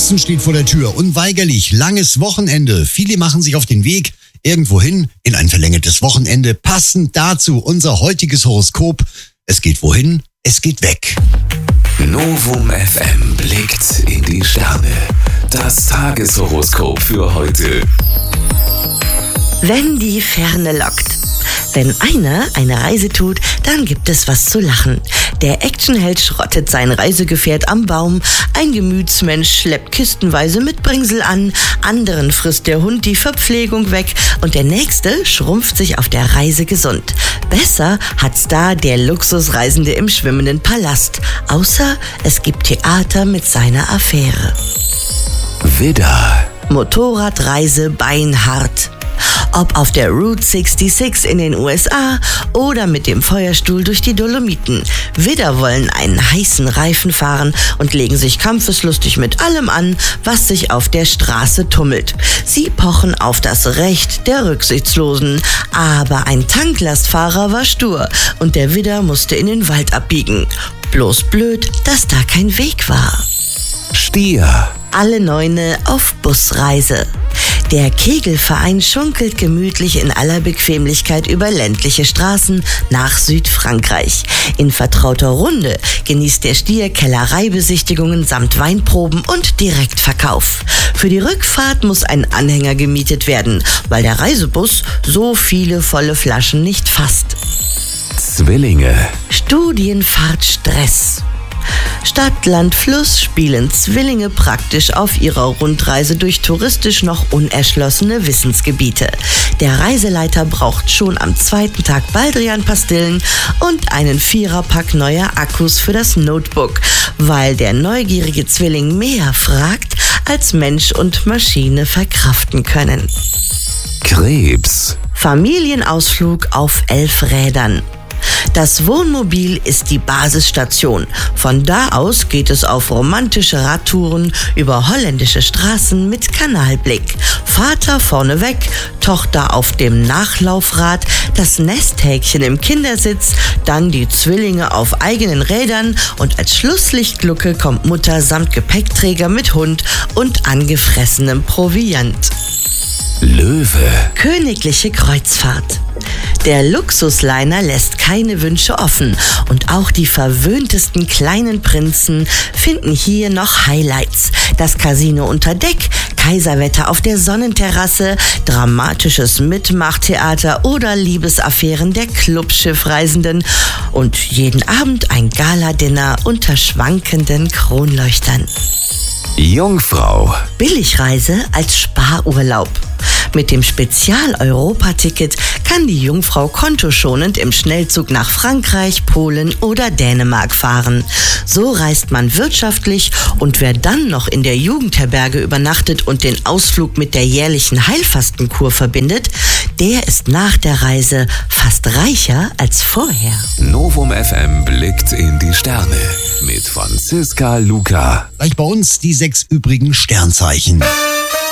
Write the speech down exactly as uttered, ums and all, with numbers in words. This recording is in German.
Pfingsten steht vor der Tür, unweigerlich, langes Wochenende. Viele machen sich auf den Weg irgendwohin in ein verlängertes Wochenende. Passend dazu unser heutiges Horoskop. Es geht wohin? Es geht weg. Novum F M blickt in die Sterne. Das Tageshoroskop für heute. Wenn die Ferne lockt. Wenn einer eine Reise tut, dann gibt es was zu lachen. Der Actionheld schrottet sein Reisegefährt am Baum, ein Gemütsmensch schleppt kistenweise Mitbringsel an, anderen frisst der Hund die Verpflegung weg und der Nächste schrumpft sich auf der Reise gesund. Besser hat's da der Luxusreisende im schwimmenden Palast, außer es gibt Theater mit seiner Affäre. Widder. Motorradreise beinhart. Ob auf der Route sechsundsechzig in den U S A oder mit dem Feuerstuhl durch die Dolomiten. Widder wollen einen heißen Reifen fahren und legen sich kampfeslustig mit allem an, was sich auf der Straße tummelt. Sie pochen auf das Recht der Rücksichtslosen. Aber ein Tanklastfahrer war stur und der Widder musste in den Wald abbiegen. Bloß blöd, dass da kein Weg war. Stier. Alle Neune auf Busreise. Der Kegelverein schunkelt gemütlich in aller Bequemlichkeit über ländliche Straßen nach Südfrankreich. In vertrauter Runde genießt der Stier Kellereibesichtigungen samt Weinproben und Direktverkauf. Für die Rückfahrt muss ein Anhänger gemietet werden, weil der Reisebus so viele volle Flaschen nicht fasst. Zwillinge. Studienfahrtstress. Stadt, Land, Fluss spielen Zwillinge praktisch auf ihrer Rundreise durch touristisch noch unerschlossene Wissensgebiete. Der Reiseleiter braucht schon am zweiten Tag Baldrian-Pastillen und einen Viererpack neuer Akkus für das Notebook, weil der neugierige Zwilling mehr fragt, als Mensch und Maschine verkraften können. Krebs. Familienausflug auf elf Rädern. Das Wohnmobil ist die Basisstation. Von da aus geht es auf romantische Radtouren über holländische Straßen mit Kanalblick. Vater vorneweg, Tochter auf dem Nachlaufrad, das Nesthäkchen im Kindersitz, dann die Zwillinge auf eigenen Rädern und als Schlusslichtglucke kommt Mutter samt Gepäckträger mit Hund und angefressenem Proviant. Löwe. Königliche Kreuzfahrt. Der Luxusliner lässt keine Wünsche offen und auch die verwöhntesten kleinen Prinzen finden hier noch Highlights. Das Casino unter Deck, Kaiserwetter auf der Sonnenterrasse, dramatisches Mitmachtheater oder Liebesaffären der Clubschiffreisenden und jeden Abend ein Galadinner unter schwankenden Kronleuchtern. Jungfrau. Billigreise als Sparurlaub. Mit dem Spezial-Europa-Ticket kann die Jungfrau kontoschonend im Schnellzug nach Frankreich, Polen oder Dänemark fahren. So reist man wirtschaftlich und wer dann noch in der Jugendherberge übernachtet und den Ausflug mit der jährlichen Heilfastenkur verbindet, der ist nach der Reise fast reicher als vorher. Novum F M blickt in die Sterne mit Franziska Luca. Gleich bei uns die sechs übrigen Sternzeichen.